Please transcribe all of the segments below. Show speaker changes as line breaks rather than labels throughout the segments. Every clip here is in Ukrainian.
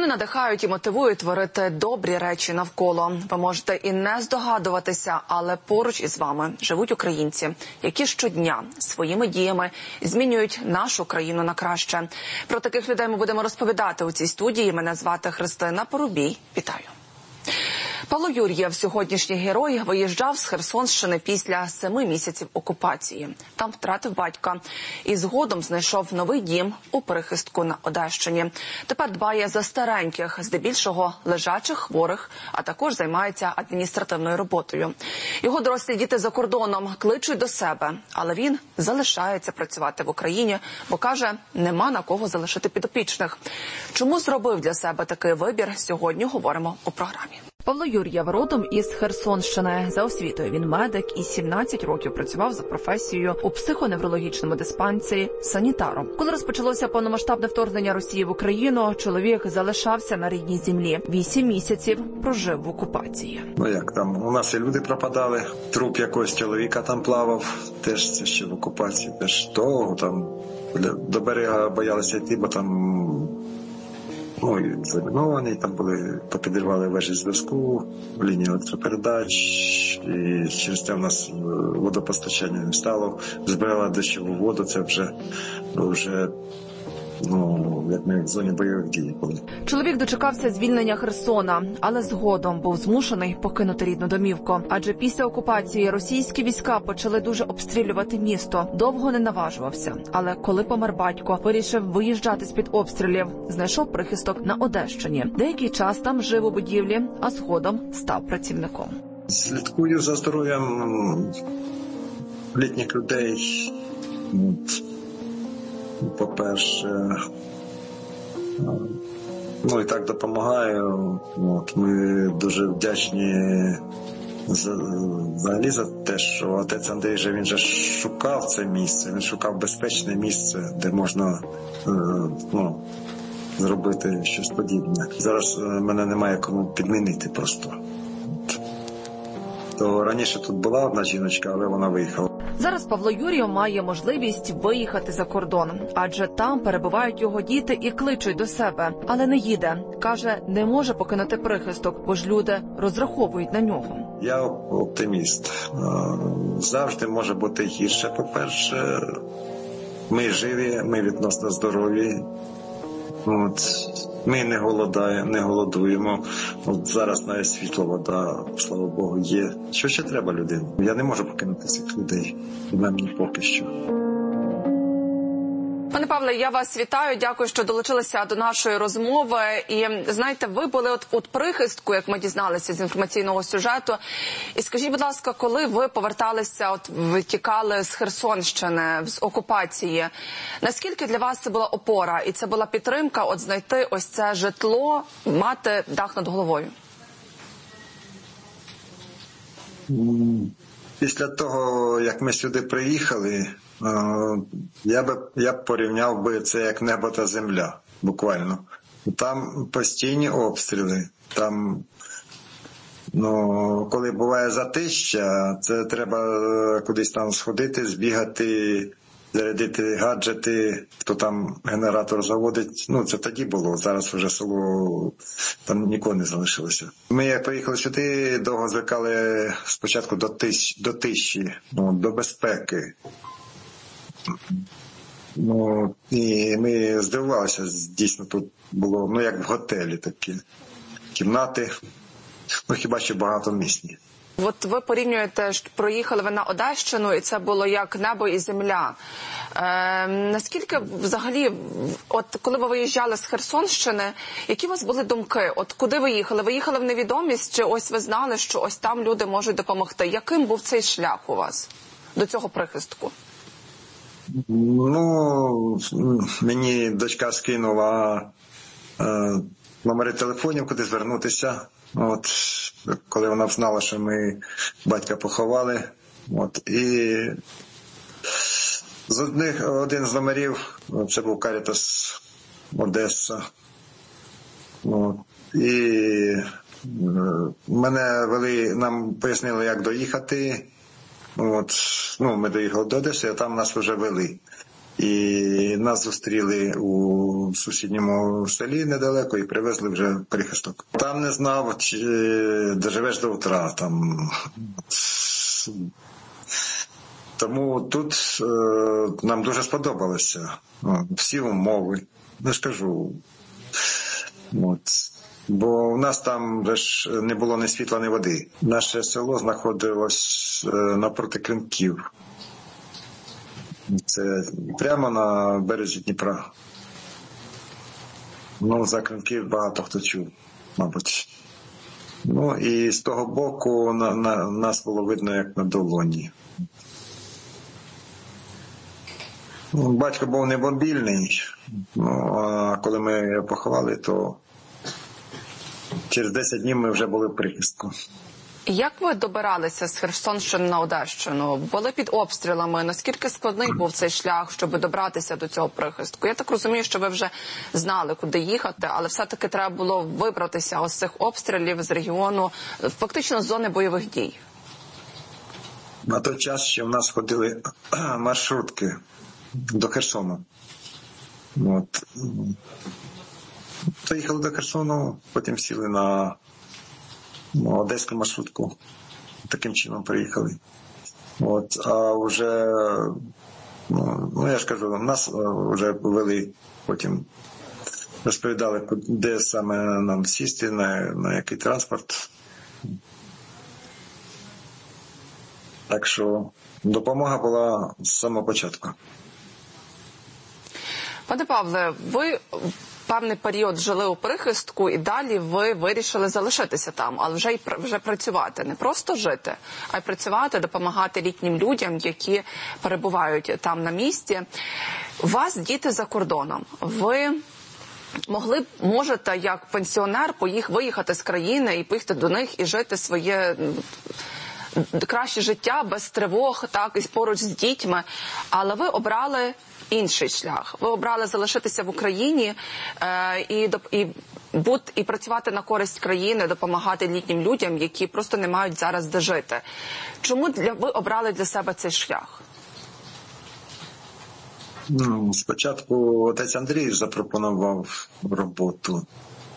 Вони надихають і мотивують творити добрі речі навколо. Ви можете і не здогадуватися, але поруч із вами живуть українці, які щодня своїми діями змінюють нашу країну на краще. Про таких людей ми будемо розповідати у цій студії. Мене звати Христина Порубій. Вітаю. Павло Юр'єв, сьогоднішній герой, виїжджав з Херсонщини після 7 місяців окупації. Там втратив батька і згодом знайшов новий дім у прихистку на Одещині. Тепер дбає за стареньких, здебільшого лежачих хворих, а також займається адміністративною роботою. Його дорослі діти за кордоном кличуть до себе, але він залишається працювати в Україні, бо каже, нема на кого залишити підопічних. Чому зробив для себе такий вибір, сьогодні говоримо у програмі. Павло Юр'єв родом із Херсонщини. За освітою він медик і 17 років працював за професією у психоневрологічному диспансері санітаром. Коли розпочалося повномасштабне вторгнення Росії в Україну, чоловік залишався на рідній землі. 8 місяців прожив в окупації.
Як там, у нас і люди пропадали, труп якогось чоловіка там плавав, теж це ще в окупації, теж того там до берега боялися йти, бо там заміновані, там були, попідрівали вежі зв'язку, лінії електропередач, і через це в нас водопостачання не стало. Збирала дощову воду, це вже як ми в зоні бойових дій були.
Чоловік дочекався звільнення Херсона, але згодом був змушений покинути рідну домівку. Адже після окупації російські війська почали дуже обстрілювати місто. Довго не наважувався, але коли помер батько, вирішив виїжджати з-під обстрілів. Знайшов прихисток на Одещині. Деякий час там жив у будівлі, а згодом став працівником.
Слідкую за здоров'ям літніх людей. По-перше, і так допомагаю. Ми дуже вдячні взагалі за те, що отець Андрій він же шукав це місце, він шукав безпечне місце, де можна зробити щось подібне. Зараз мене немає кому підмінити просто. То раніше тут була одна жіночка, але вона виїхала.
Зараз Павло Юр'єв має можливість виїхати за кордон, адже там перебувають його діти і кличуть до себе. Але не їде. Каже, не може покинути прихисток, бо ж люди розраховують на нього.
Я оптиміст. Завжди може бути гірше, по-перше. Ми живі, ми відносно здорові. Ми не голодуємо. Зараз навіть світла, вода, слава Богу, є. Що ще треба людині? Я не можу покинути цих людей, принаймні поки що.
Пане Павле, я вас вітаю, дякую, що долучилися до нашої розмови. І, знаєте, ви були у прихистку, як ми дізналися з інформаційного сюжету. І скажіть, будь ласка, коли ви поверталися, ви тікали з Херсонщини, з окупації, наскільки для вас це була опора і це була підтримка, знайти ось це житло, мати дах над головою?
Після того, як ми сюди приїхали, я б порівняв би це як небо та земля, буквально. Там постійні обстріли, там, коли буває затища, це треба кудись там сходити, збігати, зарядити гаджети, хто там генератор заводить. Це тоді було, зараз вже село, там нікого не залишилося. Ми, як приїхали сюди, довго звикали спочатку до тиші, до безпеки. І ми здивувалися, дійсно тут було, як в готелі такі кімнати, хіба що багатомісні.
От ви порівнюєте, що проїхали ви на Одещину, і це було як небо і земля. Наскільки взагалі, коли ви виїжджали з Херсонщини, які у вас були думки? Куди ви їхали? Ви їхали в невідомість, чи ось ви знали, що ось там люди можуть допомогти? Яким був цей шлях у вас до цього прихистку?
Мені дочка скинула номери телефонів, куди звернутися. Коли вона знала, що ми батька поховали. І один з номерів, це був Карітас Одеса. І мене вели, нам пояснили, як доїхати. Ми доїхали до Одеси, а там нас вже вели. І нас зустріли у сусідньому селі недалеко і привезли вже в прихисток. Там не знав, чи доживеш до утра. Тому тут нам дуже сподобалося. Всі умови. Я ж кажу. Бо у нас там вже ж не було ні світла, ні води. Наше село знаходилось напроти Клинків. Це прямо на березі Дніпра. За Клинків багато хто чув, мабуть. І з того боку нас було видно як на долоні. Батько був не бомбільний, а коли ми його поховали, то через 10 днів ми вже були в прихистку.
Як ви добиралися з Херсонщини на Одещину? Були під обстрілами. Наскільки складний був цей шлях, щоб добратися до цього прихистку? Я так розумію, що ви вже знали, куди їхати, але все-таки треба було вибратися ось з цих обстрілів з регіону, фактично з зони бойових дій.
На той час ще в нас ходили маршрутки до Херсону. Приїхали до Херсону, потім сіли на одеську маршрутку. Таким чином приїхали. А вже, я ж кажу, нас вже повели, потім розповідали, де саме нам сісти, на який транспорт. Так що допомога була з самого початку.
Пане Павле, ви певний період жили у прихистку і далі ви вирішили залишитися там, але вже працювати. Не просто жити, а й працювати, допомагати літнім людям, які перебувають там на місці. У вас діти за кордоном. Ви можете як пенсіонер виїхати з країни і поїхати до них і жити своє краще життя без тривог, так, і поруч з дітьми, але ви обрали інший шлях. Ви обрали залишитися в Україні і працювати на користь країни, допомагати літнім людям, які просто не мають зараз де жити. Чому ви обрали для себе цей шлях?
Спочатку отець Андрій запропонував роботу.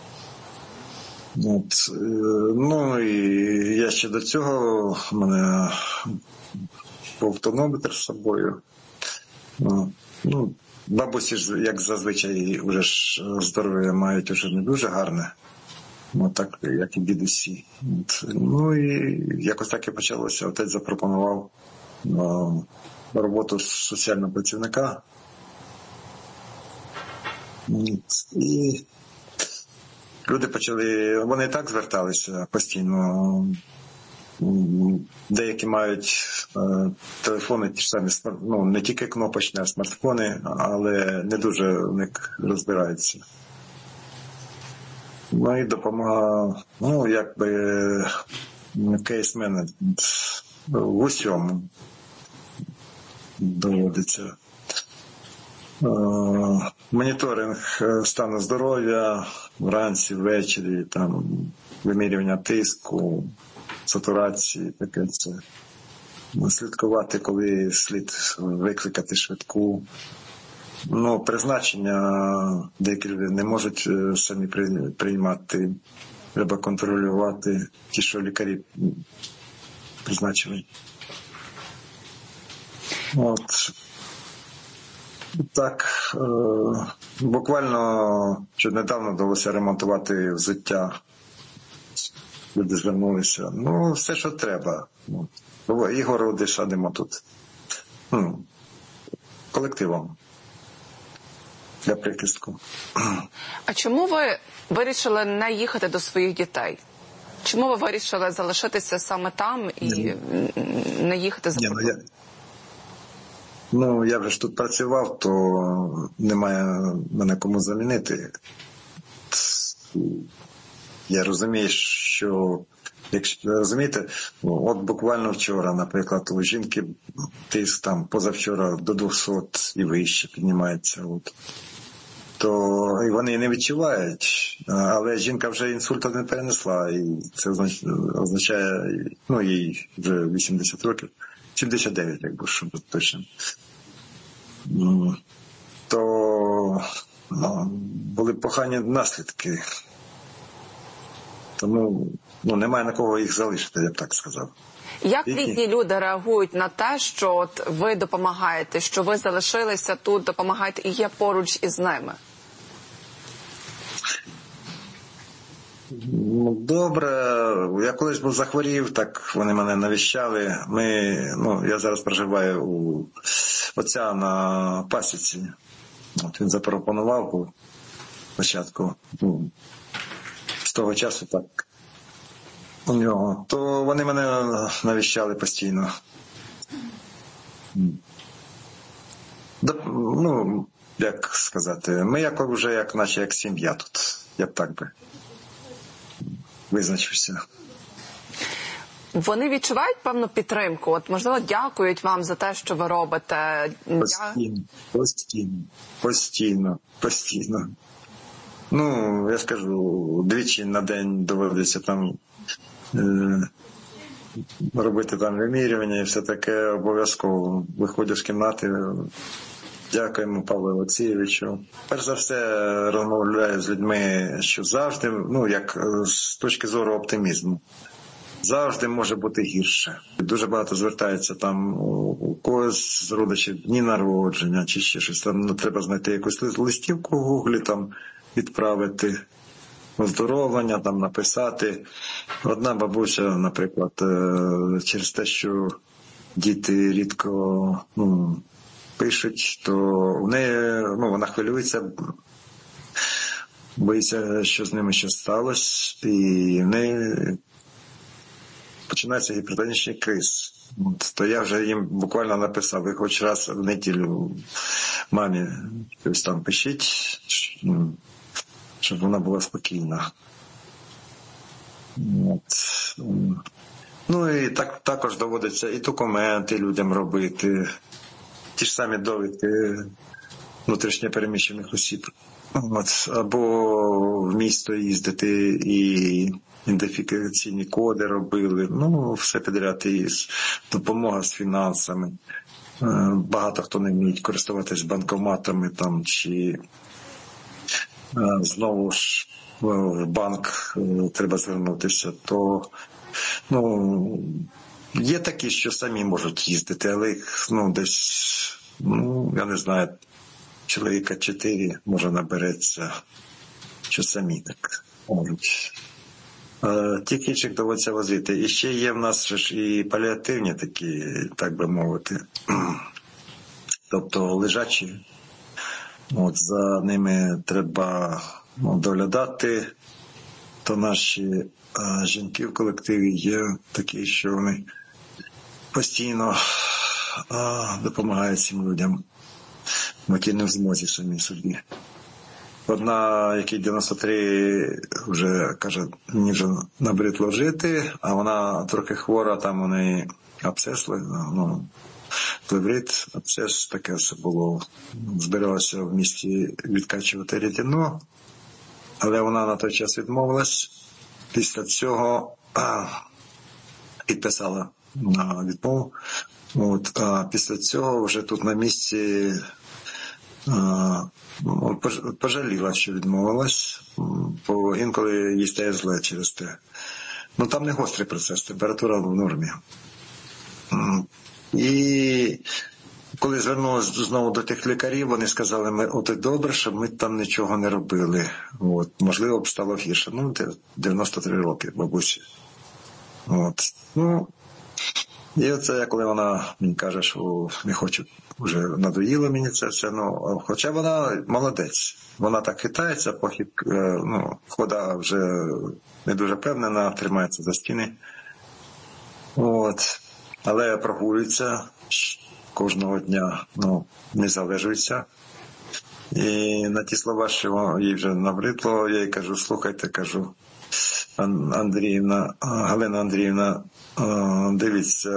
І я ще до цього, в мене був тонометр з собою. Бабусі ж, як зазвичай, вже ж здоров'я мають уже не дуже гарне. Так, як і дідусі. І якось так і почалося. Отець запропонував роботу соціального працівника. І люди почали, вони і так зверталися постійно. Деякі мають телефони ті ж самі, не тільки кнопочні, а смартфони, але не дуже в них розбираються. І допомога, кейс-менеджмент в усьому доводиться. Моніторинг стану здоров'я вранці, ввечері, вимірювання тиску, сатурації, таке це. Слідкувати, коли слід викликати швидку. Призначення деякі люди не можуть самі приймати. Треба контролювати ті, що лікарі призначили. Так, буквально недавно вдалося ремонтувати взуття. Люди звернулися. Все, що треба. І городи садимо тут. Колективом. Для прихистку.
А чому ви вирішили не їхати до своїх дітей? Чому ви вирішили залишитися саме там і не їхати за кордон?
Я вже ж тут працював, то немає мене кому замінити. Я розумію, що, якщо розумієте, от буквально вчора, наприклад, у жінки тиск позавчора до 200 і вище піднімається. То і вони не відчувають, але жінка вже інсульту не перенесла, і це означає, їй вже 80 років, 79, якби, щоб точно. то були б погані наслідки. Тому немає на кого їх залишити, я б так сказав.
Як літні люди реагують на те, що от ви допомагаєте, що ви залишилися тут, допомагаєте і є поруч із ними?
Добре. Я колись був захворів, так вони мене навіщали. Я зараз проживаю у отця на пасіці. От він запропонував спочатку, з того часу так у нього, то вони мене навіщали постійно. Як сказати, ми вже як сім'я тут, я б так би визначився.
Вони відчувають певну підтримку? От, можливо, дякують вам за те, що ви робите?
Постійно. Я скажу, двічі на день доводиться там робити там вимірювання і все таке обов'язково. Виходжу з кімнати, дякуємо Павлу Олексійовичу. Перш за все, розмовляю з людьми, що завжди, як з точки зору оптимізму, завжди може бути гірше. Дуже багато звертається там у когось з родичів дні народження чи ще щось. Там треба знайти якусь листівку в Гуглі, там відправити оздоровлення, там написати. Одна бабуся, наприклад, через те, що діти рідко пишуть, то в неї, вона хвилюється, боїться, що з ними щось сталося, і в неї починається гіпертонічний криз. То я вже їм буквально написав, ви хоч раз в неділю мамі щось там пишіть, щоб вона була спокійна. І також доводиться і документи людям робити, ті ж самі довідки внутрішньо переміщених осіб. Або в місто їздити і ідентифікаційні коди робили. Все підряд, і допомога з фінансами. Багато хто не вміє користуватись банкоматами там, чи знову ж в банк треба звернутися. То, є такі, що самі можуть їздити, але їх, десь, я не знаю, чоловіка 4, може, набереться, що самі так можуть. Тих інших доводиться возити. І ще є в нас і паліативні такі, так би мовити, тобто лежачі. За ними треба доглядати. То наші жінки в колективі є такі, що вони постійно допомагають цим людям, які не в змозі самі собі. Одна, якій 93, вже каже, мені вже набридло жити, а вона трохи хвора, там у неї абсцес, плеврит, абсцес, таке все було. Збиралася в місті відкачувати рідину, але вона на той час відмовилась. Після цього підписала на відмову. А після цього вже тут на місці пожаліла, що відмовилась, бо інколи їй стає зле через те. Там не гострий процес, температура в нормі. І коли звернулася знову до тих лікарів, вони сказали, от добре, щоб ми там нічого не робили. Можливо, б стало гірше. 93 роки бабусі. І оце, коли вона мені каже, що не хочу, вже надоїло мені це все. Хоча вона молодець. Вона так хитається, хода вже не дуже певнена, тримається за стіни. Але прогулюється кожного дня, не залежується. І на ті слова, що їй вже набридло, я їй кажу, слухайте, Галина Андріївна, дивіться,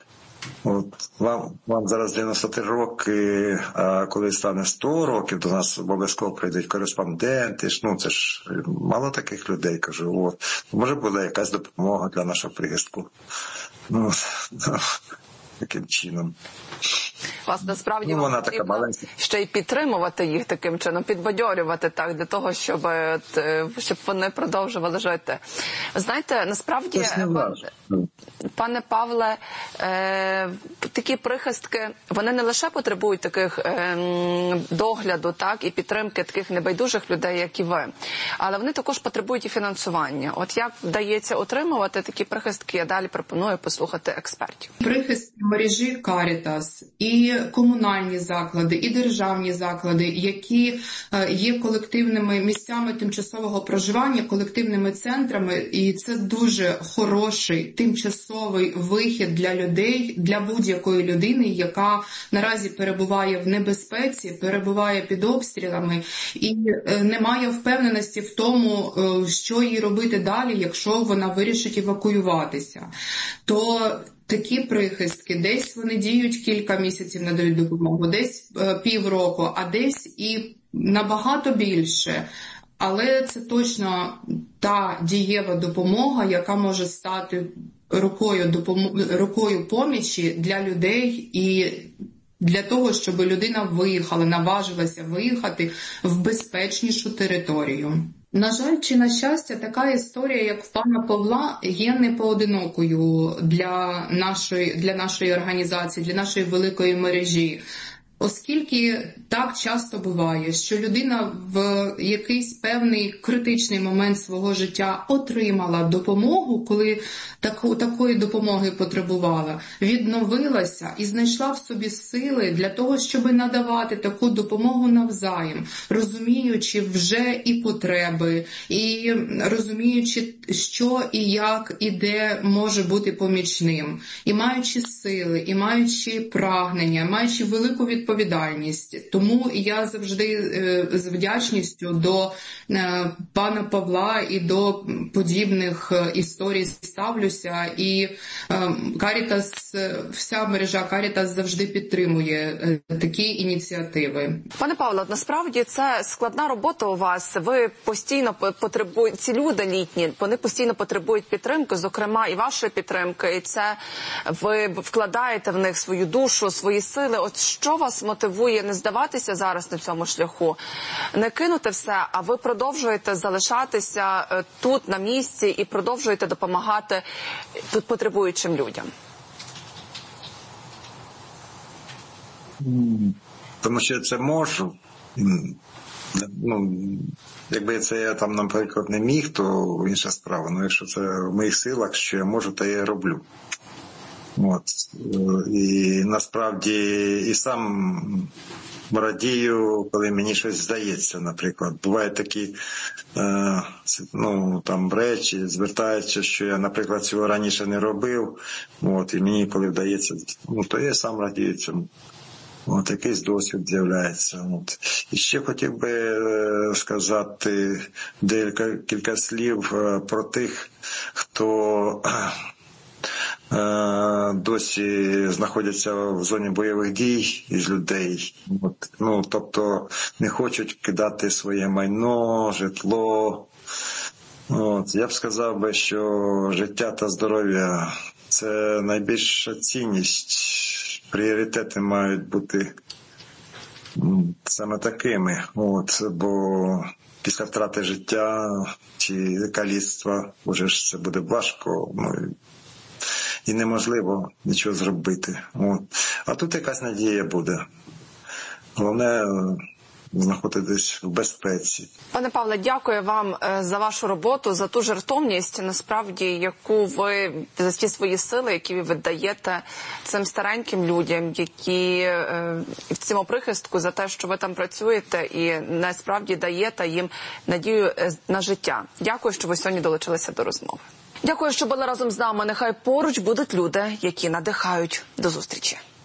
вам зараз 93 роки, а коли стане 100 років, до нас обов'язково прийдуть кореспонденти, це ж мало таких людей, кажу, може буде якась допомога для нашого приїздку. Таким чином.
Вас насправді
вона
потрібно ще й підтримувати їх таким чином, підбадьорювати так, для того, щоб вони продовжували жити. Ви знаєте, насправді, пане Павле, такі прихистки, вони не лише потребують таких догляду, так, і підтримки таких небайдужих людей, як і ви, але вони також потребують і фінансування. От як вдається отримувати такі прихистки, я далі пропоную послухати експертів.
Прихистки мережі Карітас і комунальні заклади, і державні заклади, які є колективними місцями тимчасового проживання, колективними центрами, і це дуже хороший тимчасовий вихід для людей, для будь-якої людини, яка наразі перебуває в небезпеці, перебуває під обстрілами і не має впевненості в тому, що їй робити далі, якщо вона вирішить евакуюватися. То такі прихистки, десь вони діють кілька місяців, надають допомогу, десь півроку, а десь і набагато більше. Але це точно та дієва допомога, яка може стати рукою помічі для людей і для того, щоб людина виїхала, наважилася виїхати в безпечнішу територію. На жаль, чи на щастя, така історія, як в пана Павла, є непоодинокою для нашої організації, для нашої великої мережі. Оскільки так часто буває, що людина в якийсь певний критичний момент свого життя отримала допомогу, коли такої допомоги потребувала, відновилася і знайшла в собі сили для того, щоб надавати таку допомогу навзаєм, розуміючи вже і потреби, і розуміючи, що і як, і де може бути помічним, і маючи сили, і маючи прагнення, маючи велику відповідальність. Тому я завжди з вдячністю до пана Павла і до подібних історій ставлюся. І Карітас, вся мережа Карітас завжди підтримує такі ініціативи.
Пане Павло, насправді це складна робота у вас. Ви постійно потребуєте, ці люди літні, вони постійно потребують підтримки, зокрема і вашої підтримки. І це ви вкладаєте в них свою душу, свої сили. От що вас мотивує не здаватися зараз на цьому шляху, не кинути все, а ви продовжуєте залишатися тут на місці і продовжуєте допомагати тут потребуючим людям?
Тому що я це можу. Якби це я там, наприклад, не міг, то інша справа. Ну, якщо це в моїх силах, що я можу, то я роблю. От. І насправді і сам радію, коли мені щось здається, наприклад. Бувають такі там речі, звертаються, що я, наприклад, цього раніше не робив. От, і мені, коли вдається, то я сам радію цьому. От, якийсь досвід з'являється. От. І ще хотів би сказати кілька слів про тих, хто досі знаходяться в зоні бойових дій із людей. Тобто не хочуть кидати своє майно, житло. От. Я б сказав би, що життя та здоров'я – це найбільша цінність. Пріоритети мають бути саме такими. От. Бо після втрати життя чи каліцтва вже ж це буде важко. І неможливо нічого зробити. От. А тут якась надія буде. Головне знаходитись в безпеці.
Пане Павле, дякую вам за вашу роботу, за ту жертовність, насправді, яку ви, за ті свої сили, які ви віддаєте цим стареньким людям, які в цьому прихистку, за те, що ви там працюєте і насправді даєте їм надію на життя. Дякую, що ви сьогодні долучилися до розмови. Дякую, що були разом з нами. Нехай поруч будуть люди, які надихають. До зустрічі.